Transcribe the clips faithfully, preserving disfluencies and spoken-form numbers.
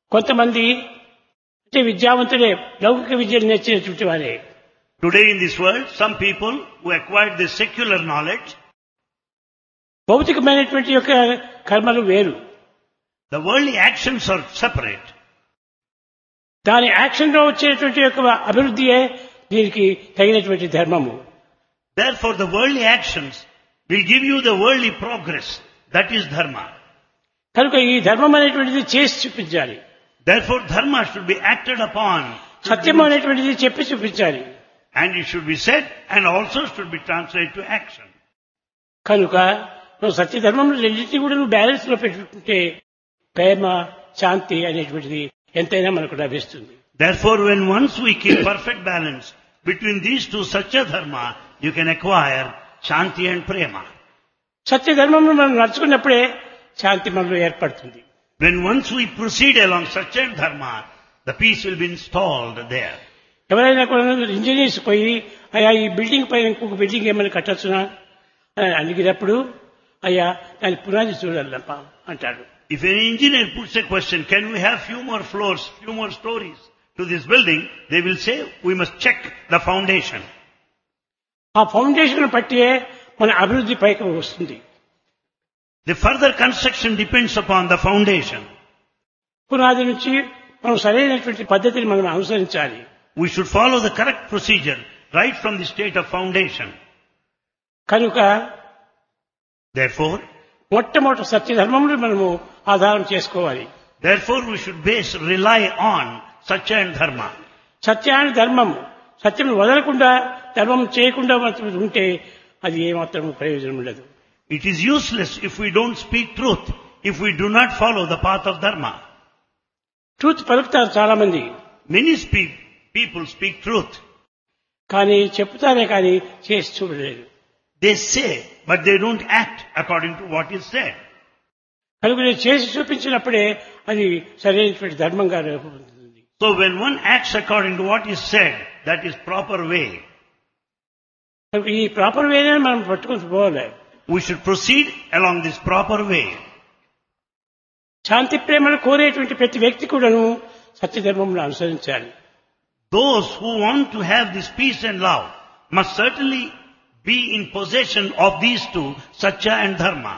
కొంతమంది అంటే విద్యావంతులే లౌకిక విద్యను నేర్చేటువంటి వారే. Today in this world, some people who acquired this secular knowledge, భౌతికమైనటువంటి యొక్క కర్మలు వేరు. the worldly actions are separate. దాని యాక్షన్ లో వచ్చేటువంటి యొక్క అభివృద్ధియే దీనికి తగినటువంటి ధర్మము. Therefore, the worldly actions will give you the worldly progress. That is dharma. కనుక ఈ ధర్మం అనేటువంటిది చేసి చూపించాలి. Therefore, dharma should be acted upon. సత్యం అనేటువంటిది చెప్పి చూపించాలి. And it should be said and also should be translated to action. కనుక నువ్వు సత్య ధర్మంలో రెండింటినీ కూడా నువ్వు బ్యాలెన్స్ లో పెట్టుకుంటే ప్రేమ శాంతి అనేటువంటిది ఎంతైనా మనకు లభిస్తుంది. Therefore, when once we keep perfect balance between these two satya dharma, you can acquire shanti and prema. సత్య ధర్మంలో మనం నడుచుకున్నప్పుడే శాంతి మనలో ఏర్పడుతుంది. When once we proceed along satya and dharma, the peace will be installed there. ఎవరైనా కూడా engineers పోయి అయ్యా ఈ building పైన ఇంకొక బిల్డింగ్ ఏమైనా కట్టొచ్చునా అని అడిగినప్పుడు అయ్యా దాని పునాది చూడాలప్ప అంటాడు. If an engineer puts a question, can we have few more floors, few more stories to this building, they will say, we must check the foundation. ఆ ఫౌండేషన్ బట్టే మన అభివృద్ధి పైకి వస్తుంది. The further construction depends upon the foundation. పునాది నుంచి మనం సరైనటువంటి పద్ధతిని మనం అనుసరించాలి. We should follow the correct procedure right from the state of foundation. కనుక Therefore, మొట్టమొదటి సత్య ధర్మంలో మనము ఆధారం చేసుకోవాలి. therefore we should base, rely on satya and dharma. సత్యాన్ని ధర్మము సత్యం వదలకుండా ధర్మం చేయకుండా మాత్రం ఉంటే అది ఏమాత్రం ప్రయోజనం ఉండదు. It is useless if we don't speak truth, if we do not follow the path of dharma. Truth పలుకుతారు చాలా మంది, Many speak, people speak truth. కానీ చెప్తారే కానీ చేసి చూడలేదు. They say, but they don't act according to what is said. కనుక నేను చేసి చూపించినప్పుడే అది సరైనటువంటి ధర్మంగా రూపొందుతుంది. So when one acts according to what is said, that is proper way. కనుక ఈ ప్రాపర్ వేనే మనం పట్టుకుని పోవాలి. We should proceed along this proper way. శాంతి ప్రేమను కోరేటువంటి ప్రతి వ్యక్తి కూడాను సత్యధర్మంలో అనుసరించాలి. Those who want to have this peace and love must certainly be in possession of these two, satya and dharma.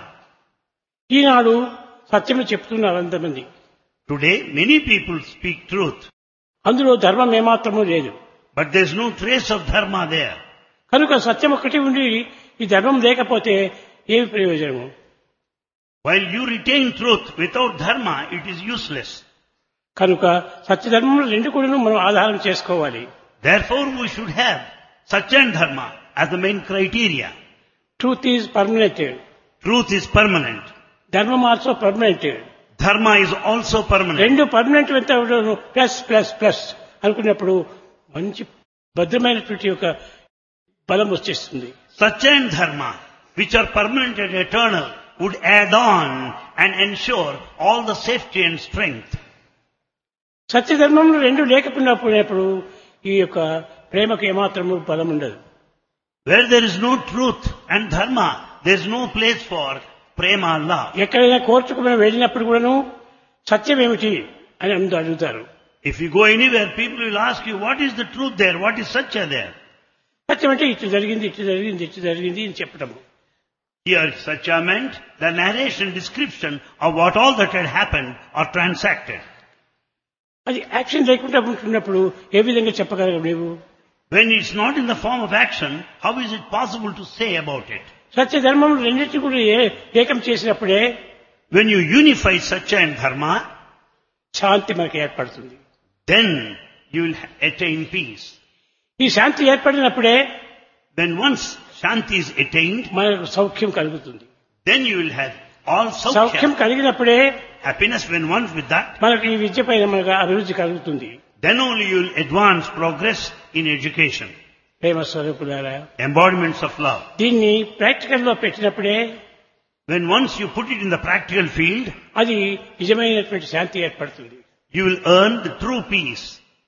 ఈనాడు సత్యము చెప్తున్నారు అంతమంది. Today, many people speak truth, అందులో ధర్మం ఏమాత్రమూ లేదు. but there is no trace of dharma there. కనుక సత్యం ఒకటి ఉండి ఈ ధర్మం లేకపోతే ఏమి ప్రయోజనము? While you retain truth without dharma, it is useless. కనుక సత్యధర్మంలో రెండు కూడా మనం ఆధారం చేసుకోవాలి. Therefore, we should have satya and dharma as the main criteria. Truth is permanent, Truth is permanent. ధర్మం also permanent. Dharma is also permanent. రెండు permanent plus plus plus అనుకున్నప్పుడు మంచి భద్రమైనటువంటి ఒక బలం వచ్చేస్తుంది. Satya and dharma, which are permanent and eternal, would add on and ensure all the safety and strength. సత్యధర్మంలో రెండు లేకపోయినప్పుడు ఈ యొక్క ప్రేమకు ఏమాత్రము బలం ఉండదు. Where there is no truth and dharma, there is no place for prema, love. ఎక్కడైనా కోర్టుకు మనం వెళ్ళినప్పుడు కూడాను సత్యం ఏమిటి అని అందరూ అడుగుతారు. If you go anywhere, people will ask you, what is the truth there? What is satya there? సత్యం అంటే ఇటు జరిగింది ఇటు జరిగింది ఇటు జరిగింది అని చెప్పడము. Here, satya meant the narration, description of what all that had happened or transacted. అది యాక్షన్ లేకుండా ఉంటున్నప్పుడు ఏ విధంగా చెప్పగలవు నీవు? When it's not in the form of action, how is it possible to say about it? Satyadharmam రెండింటినీ కూడా ఏ- ఏకం చేసినప్పుడే When you unify satya and dharma, శాంతి మనకు ఏర్పడుతుంది. then you will attain peace. ఈ శాంతి ఏర్పడినప్పుడే When once shanti is attained, మనకు సౌఖ్యం కలుగుతుంది. then you will have all Soukhyam saukhya, కలిగినప్పుడే happiness. When once with that, మనకు ఈ విద్య పైన మనకు అభివృద్ధి కలుగుతుంది. then only you will advance, progress in education, ప్రేమ స్వరూపులారా, embodiments of love. దీన్ని ప్రాక్టికల్ లో పెట్టినప్పుడే When once you put it in the practical field, అది నిజమైనటువంటి శాంతి ఏర్పడుతుంది. you will earn the true peace.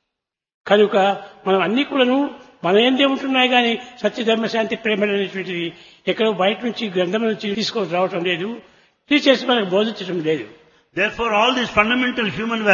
కనుక మనం అన్ని కూడాను మన ఏందే ఉంటున్నాయి కానీ సత్యధర్మ శాంతి ప్రేమ అనేటువంటిది ఎక్కడో బయట నుంచి గ్రంథం నుంచి తీసుకొని రావటం లేదు, టీచర్స్ మనకు బోధించడం లేదు. Therefore, all these fundamental human